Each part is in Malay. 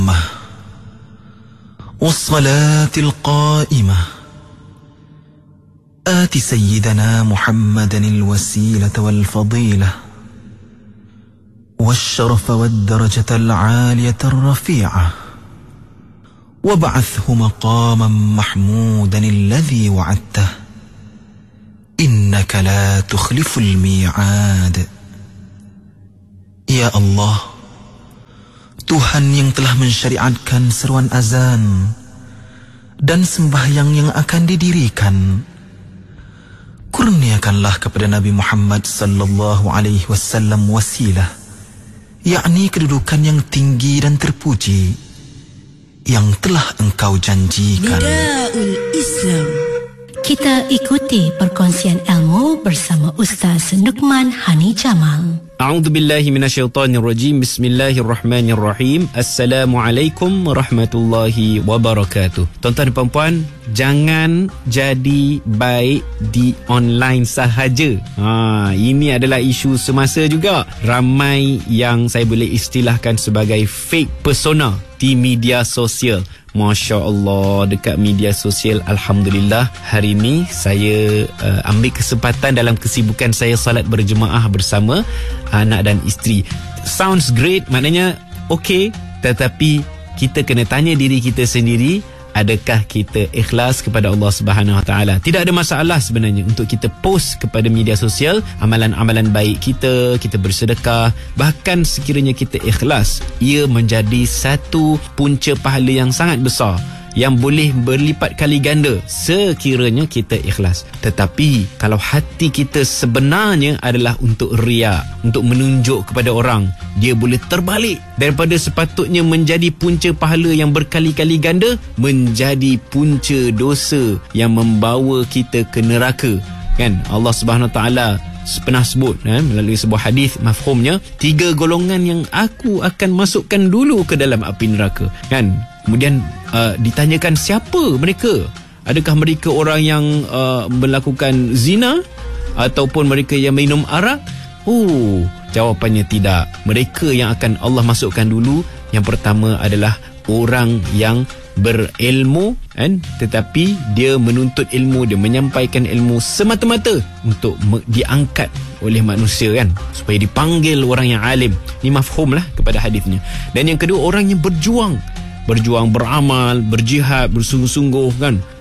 والصلاة القائمة آت سيدنا محمدا الوسيلة والفضيلة والشرف والدرجة العالية الرفيعة وابعثه مقاما محمودا الذي وعدته إنك لا تخلف الميعاد. Ya Allah, Tuhan yang telah mensyariatkan seruan azan dan sembahyang yang akan didirikan, kurniakanlah kepada Nabi Muhammad sallallahu alaihi wasallam wasilah, yakni kedudukan yang tinggi dan terpuji yang telah Engkau janjikan. Nidaul Islam. Kita ikuti perkongsian ilmu bersama Ustaz Nukman Hani Jamal. A'udzubillahi minasyaitonirrajim. Bismillahirrahmanirrahim. Assalamualaikum warahmatullahi wabarakatuh. Tuan-tuan dan puan-puan, jangan jadi baik di online sahaja. Ini adalah isu semasa juga. Ramai yang saya boleh istilahkan sebagai fake persona di media sosial. Masya Allah, dekat media sosial, Alhamdulillah, hari ini saya ambil kesempatan dalam kesibukan saya salat berjemaah bersama anak dan isteri. Sounds great, maknanya okay, tetapi kita kena tanya diri kita sendiri, adakah kita ikhlas kepada Allah Subhanahu Wa Taala? Tidak ada masalah sebenarnya untuk kita post kepada media sosial amalan-amalan baik kita, kita bersedekah, bahkan sekiranya kita ikhlas, ia menjadi satu punca pahala yang sangat besar yang boleh berlipat kali ganda sekiranya kita ikhlas. Tetapi kalau hati kita sebenarnya adalah untuk riak, untuk menunjuk kepada orang, dia boleh terbalik daripada sepatutnya menjadi punca pahala yang berkali-kali ganda menjadi punca dosa yang membawa kita ke neraka. Kan Allah Subhanahu Wa Taala pernah sebut melalui sebuah hadis mafhumnya, 3 golongan yang aku akan masukkan dulu ke dalam api neraka. Kan kemudian ditanyakan siapa mereka? Adakah mereka orang yang melakukan zina ataupun mereka yang minum arak? Jawapannya tidak. Mereka yang akan Allah masukkan dulu, yang pertama adalah orang yang berilmu, tetapi dia menuntut ilmu, dia menyampaikan ilmu semata-mata untuk diangkat oleh manusia, supaya dipanggil orang yang alim. Ini mafhum lah kepada hadisnya. Dan yang kedua, orang yang berjuang, beramal, berjihad, bersungguh-sungguh,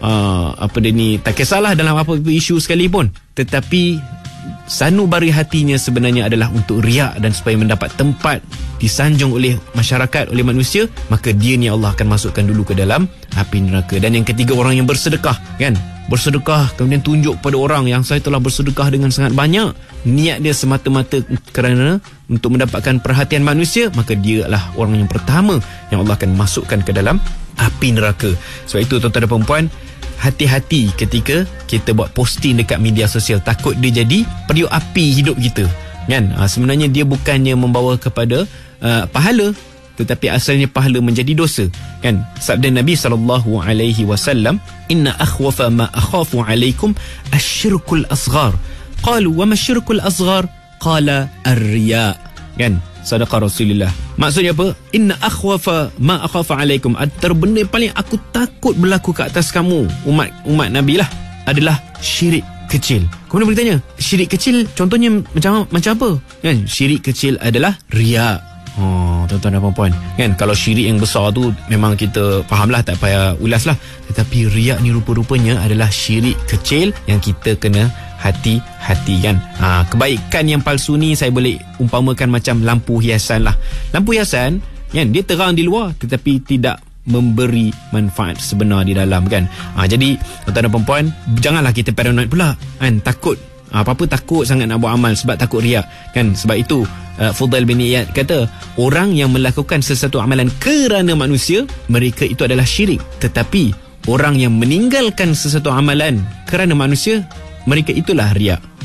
tak kisahlah dalam apa-apa isu sekalipun, tetapi sanubari hatinya sebenarnya adalah untuk riak dan supaya mendapat tempat disanjung oleh masyarakat, oleh manusia, maka dia ni Allah akan masukkan dulu ke dalam api neraka. Dan yang ketiga, orang yang bersedekah, bersedekah kemudian tunjuk pada orang yang saya telah bersedekah dengan sangat banyak, niat dia semata-mata kerana untuk mendapatkan perhatian manusia, maka dia adalah orang yang pertama yang Allah akan masukkan ke dalam api neraka. Sebab itu tuan-tuan dan puan-puan, hati-hati ketika kita buat posting dekat media sosial, takut dia jadi periuk api hidup kita, sebenarnya dia bukannya membawa kepada pahala, tetapi asalnya pahala menjadi dosa. Sabda Nabi SAW, inna akhwafa ma akhafu alaikum asyirkul asghar. Qalu wa ma syirkul asghar? Qala ar-riya. Sadaqah Rasulullah. Maksudnya apa? Inna akhwafa ma akhafu alaikum, terbenda paling aku takut berlaku ke atas kamu, umat Nabi lah, adalah syirik kecil. Kemudian bertanya, syirik kecil contohnya macam apa? Syirik kecil adalah riak. Tuan-tuan dan puan-puan, kalau syirik yang besar tu memang kita fahamlah, tak payah ulas lah. Tetapi riak ni rupa-rupanya adalah syirik kecil yang kita kena hati-hati. Kebaikan yang palsu ni saya boleh umpamakan macam lampu hiasan lah. Lampu hiasan dia terang di luar tetapi tidak memberi manfaat sebenar di dalam, jadi tuan-tuan dan puan-puan, janganlah kita paranoid pula, takut apa-apa, takut sangat nak buat amal sebab takut riak, sebab itu Fudail bin Iyad kata, orang yang melakukan sesuatu amalan kerana manusia, mereka itu adalah syirik. Tetapi orang yang meninggalkan sesuatu amalan kerana manusia, mereka itulah riak.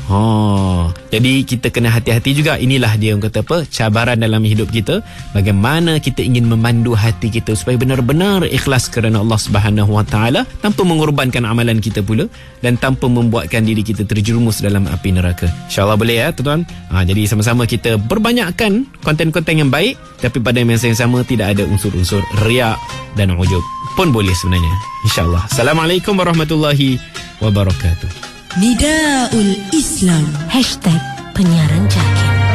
Jadi kita kena hati-hati juga. Inilah dia yang kata apa, cabaran dalam hidup kita. Bagaimana kita ingin memandu hati kita supaya benar-benar ikhlas kerana Allah Subhanahu Wa Taala, tanpa mengorbankan amalan kita pula, dan tanpa membuatkan diri kita terjerumus dalam api neraka. InsyaAllah boleh ya tuan-tuan. Jadi sama-sama kita perbanyakkan konten-konten yang baik, tapi pada masa yang sama tidak ada unsur-unsur riak dan ujub pun boleh sebenarnya. InsyaAllah. Assalamualaikum warahmatullahi wabarakatuh. Nidaul Islam. #penyiaran jaki.